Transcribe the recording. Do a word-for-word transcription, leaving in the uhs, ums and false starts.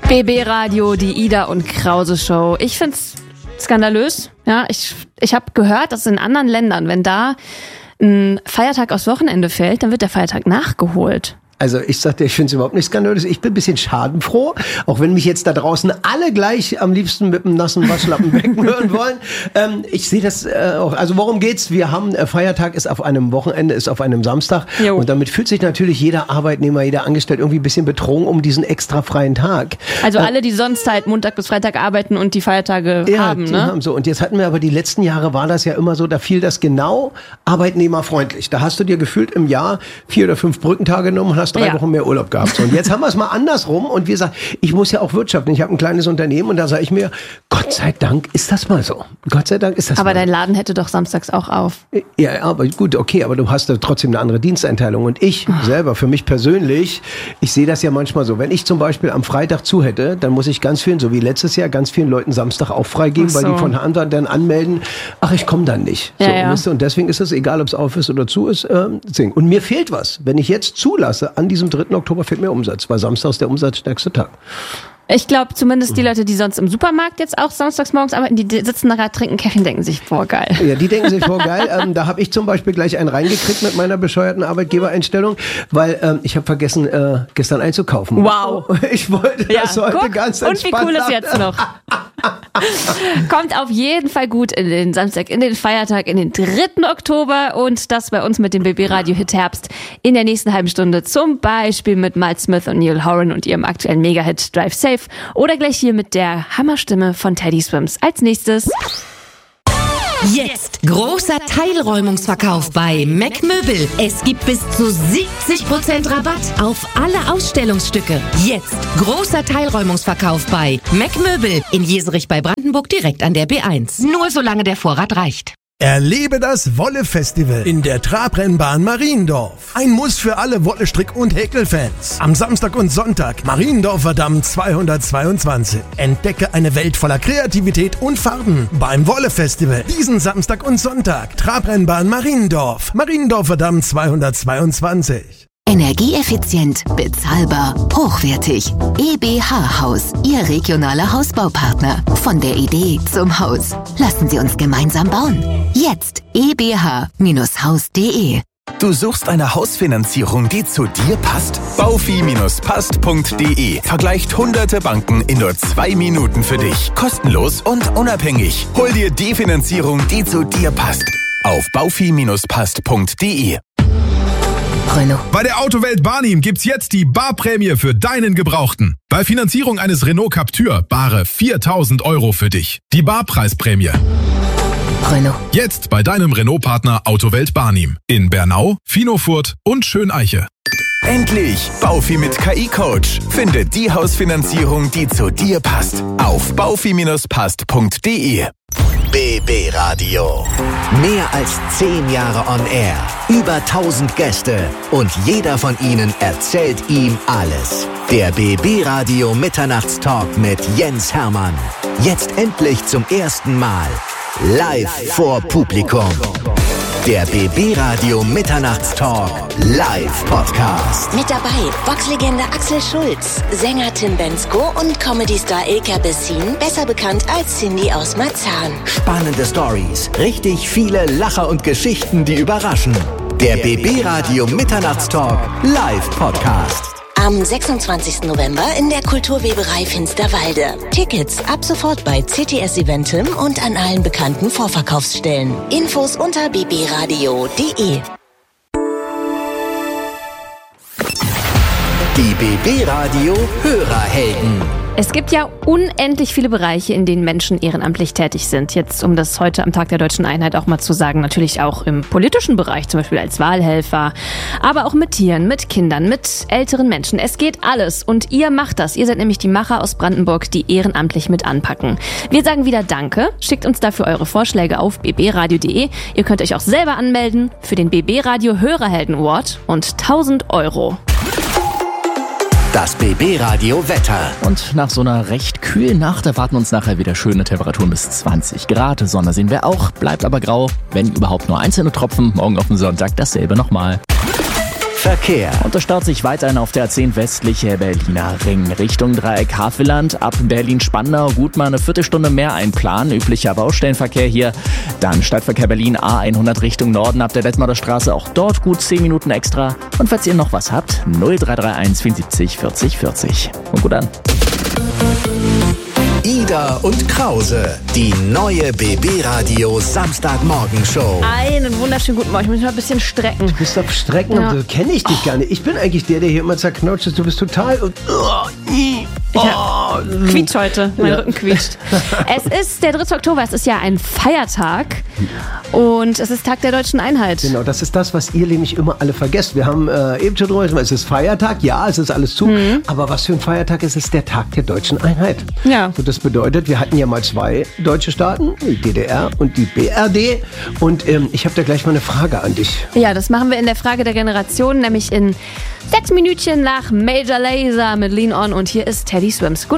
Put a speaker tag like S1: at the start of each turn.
S1: B B Radio, die Ida und Krause Show. Ich find's skandalös. Ja, ich, ich habe gehört, dass in anderen Ländern, wenn da ein Feiertag aufs Wochenende fällt, dann wird der Feiertag nachgeholt.
S2: Also ich sagte, ich finde es überhaupt nicht skandalös. Ich bin ein bisschen schadenfroh, auch wenn mich jetzt da draußen alle gleich am liebsten mit einem nassen Waschlappen weghören wollen. Ähm, ich sehe das äh, auch. Also worum geht's? Wir haben äh, Feiertag ist auf einem Wochenende, ist auf einem Samstag. Jo. Und damit fühlt sich natürlich jeder Arbeitnehmer, jeder Angestellte irgendwie ein bisschen betrogen um diesen extra freien Tag.
S1: Also alle, die sonst halt Montag bis Freitag arbeiten und die Feiertage
S2: ja,
S1: haben,
S2: die
S1: ne?
S2: haben so. Und jetzt hatten wir aber die letzten Jahre war das ja immer so, da fiel das genau arbeitnehmerfreundlich. Da hast du dir gefühlt im Jahr vier oder fünf Brückentage genommen und hast drei ja. Wochen mehr Urlaub gehabt. So, und jetzt haben wir es mal andersrum und wir sagen, ich muss ja auch wirtschaften. Ich habe ein kleines Unternehmen und da sage ich mir, Gott sei Dank ist das mal so. Gott sei Dank ist das
S1: aber
S2: mal so.
S1: Aber dein Laden hätte doch samstags auch auf.
S2: Ja, aber gut, okay, aber du hast da trotzdem eine andere Diensteinteilung. Und ich oh. selber, für mich persönlich, ich sehe das ja manchmal so, wenn ich zum Beispiel am Freitag zu hätte, dann muss ich ganz vielen, so wie letztes Jahr, ganz vielen Leuten Samstag auch freigeben, so. Weil die von Hand an dann anmelden, ach, ich komme dann nicht.
S1: Ja,
S2: so,
S1: ja.
S2: Und, und deswegen ist es, egal ob es auf ist oder zu ist, äh, singen. Und mir fehlt was. Wenn ich jetzt zulasse, an diesem dritten Oktober fehlt mir Umsatz, weil Samstag ist der umsatzstärkste Tag.
S1: Ich glaube, zumindest die Leute, die sonst im Supermarkt jetzt auch samstags morgens arbeiten, die sitzen da gerade, trinken Kaffee und denken sich, boah, geil.
S2: Ja, die denken sich, boah, geil. Ähm, da habe ich zum Beispiel gleich einen reingekriegt mit meiner bescheuerten Arbeitgebereinstellung, weil ähm, ich habe vergessen, äh, gestern einzukaufen.
S1: Wow.
S2: Ich wollte
S1: ja,
S2: das heute
S1: guck,
S2: ganz entspannt.
S1: Und wie cool ist jetzt noch? Kommt auf jeden Fall gut in den Samstag, in den Feiertag, in den dritten Oktober und das bei uns mit dem B B Radio Hit Herbst in der nächsten halben Stunde. Zum Beispiel mit Miles Smith und Neil Horan und ihrem aktuellen Mega-Hit Drive Safe. Oder gleich hier mit der Hammerstimme von Teddy Swims. Als nächstes.
S3: Jetzt großer Teilräumungsverkauf bei Mac Möbel. Es gibt bis zu siebzig Prozent Rabatt auf alle Ausstellungsstücke. Jetzt großer Teilräumungsverkauf bei Mac Möbel in Jeserich bei Brandenburg direkt an der B eins. Nur solange der Vorrat reicht.
S4: Erlebe das Wolle-Festival in der Trabrennbahn Mariendorf. Ein Muss für alle Wolle-Strick- und Häkelfans. Am Samstag und Sonntag Mariendorfer Damm zweihundertzweiundzwanzig. Entdecke eine Welt voller Kreativität und Farben beim Wolle-Festival. Diesen Samstag und Sonntag Trabrennbahn Mariendorf. Mariendorfer Damm zweihundertzweiundzwanzig.
S5: Energieeffizient, bezahlbar, hochwertig. E B H Haus, Ihr regionaler Hausbaupartner. Von der Idee zum Haus. Lassen Sie uns gemeinsam bauen. Jetzt e b h Bindestrich haus punkt d e.
S6: Du suchst eine Hausfinanzierung, die zu dir passt? baufi Bindestrich passt punkt d e vergleicht hunderte Banken in nur zwei Minuten für dich. Kostenlos und unabhängig. Hol dir die Finanzierung, die zu dir passt. Auf baufi Bindestrich passt punkt d e.
S7: Renault. Bei der Autowelt Barnim gibt's jetzt die Barprämie für deinen Gebrauchten. Bei Finanzierung eines Renault Captur bare viertausend Euro für dich. Die Barpreisprämie.
S5: Renault.
S7: Jetzt bei deinem Renault-Partner Autowelt Barnim. In Bernau, Finofurt und Schöneiche.
S6: Endlich! Baufi mit K I-Coach. Finde die Hausfinanzierung, die zu dir passt. Auf baufi Bindestrich passt punkt d e.
S8: B B Radio. Mehr als zehn Jahre on air. Über tausend Gäste. Und jeder von ihnen erzählt ihm alles. Der B B Radio Mitternachtstalk mit Jens Hermann. Jetzt endlich zum ersten Mal. Live vor Publikum. Der B B Radio Mitternachtstalk Live Podcast.
S9: Mit dabei Boxlegende Axel Schulz, Sänger Tim Bendzko und Comedy-Star Ilka Bessin, besser bekannt als Cindy aus Marzahn.
S8: Spannende Stories, richtig viele Lacher und Geschichten, die überraschen. Der B B Radio Mitternachtstalk Live Podcast.
S9: Am sechsundzwanzigsten November in der Kulturweberei Finsterwalde. Tickets ab sofort bei C T S Eventim und an allen bekannten Vorverkaufsstellen. Infos unter b b radio punkt d e.
S8: Die B B Radio Hörerhelden.
S1: Es gibt ja unendlich viele Bereiche, in denen Menschen ehrenamtlich tätig sind. Jetzt, um das heute am Tag der Deutschen Einheit auch mal zu sagen, natürlich auch im politischen Bereich, zum Beispiel als Wahlhelfer, aber auch mit Tieren, mit Kindern, mit älteren Menschen. Es geht alles und ihr macht das. Ihr seid nämlich die Macher aus Brandenburg, die ehrenamtlich mit anpacken. Wir sagen wieder Danke. Schickt uns dafür eure Vorschläge auf b b radio punkt d e. Ihr könnt euch auch selber anmelden für den B B Radio Hörerhelden Award und tausend Euro.
S8: Das B B Radio Wetter.
S10: Und nach so einer recht kühlen Nacht erwarten uns nachher wieder schöne Temperaturen bis zwanzig Grad. Sonne sehen wir auch, bleibt aber grau. Wenn überhaupt nur einzelne Tropfen. Morgen auf den Sonntag dasselbe nochmal.
S8: Verkehr.
S10: Und das staut sich weiterhin auf der A zehn westliche Berliner Ring. Richtung Dreieck Havelland, ab Berlin-Spandau gut mal eine Viertelstunde mehr einplanen. Üblicher Baustellenverkehr hier. Dann Stadtverkehr Berlin A hundert Richtung Norden ab der Detmolder Straße. Auch dort gut zehn Minuten extra. Und falls ihr noch was habt, null drei drei eins vierundsiebzig vierzig vierzig. Und gut an.
S8: Ida und Krause, die neue B B-Radio Samstagmorgenshow.
S1: Einen wunderschönen guten Morgen. Ich muss mich mal ein bisschen strecken.
S2: Du bist auf Strecken
S1: Ja.
S2: und so kenne ich dich gar nicht. Ich bin eigentlich der, der hier immer zerknautscht ist. Du bist total und oh,
S1: Ich hab, quietscht heute. Mein
S2: Ja.
S1: Rücken quietscht. Es ist der dritte Oktober. Es ist ja ein Feiertag. Und es ist Tag der Deutschen Einheit.
S2: Genau, das ist das, was ihr nämlich immer alle vergesst. Wir haben äh, eben schon drüber gesprochen, es ist Feiertag, ja, es ist alles zu.
S1: Mhm.
S2: Aber was für ein Feiertag ist es? Der Tag der Deutschen Einheit.
S1: Ja.
S2: So, das bedeutet, wir hatten ja mal zwei deutsche Staaten, die D D R und die B R D. Und ähm, ich habe da gleich mal eine Frage an dich.
S1: Ja, das machen wir in der Frage der Generation, nämlich in sechs Minütchen nach Major Lazer mit Lean On. Und hier ist Teddy Swims. Guten